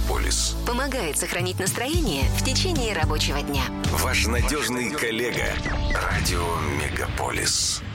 Мегаполис. Помогает сохранить настроение в течение рабочего дня. Ваш надежный коллега. Радио Мегаполис.